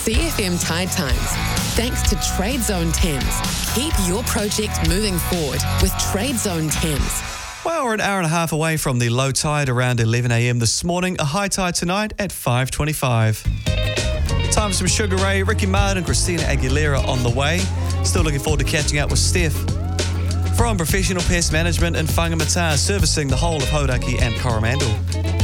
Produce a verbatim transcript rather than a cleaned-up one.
C F M Tide Times. Thanks to Trade Zone Thames. Keep your project moving forward with Trade Zone Thames. Well, we're an hour and a half away from the low tide around eleven a.m. this morning. A high tide tonight at five twenty-five. Time for some Sugar Ray, Ricky Martin and Christina Aguilera on the way. Still looking forward to catching up with Steph from Professional Pest Management in Whangamata, servicing the whole of Hauraki and Coromandel.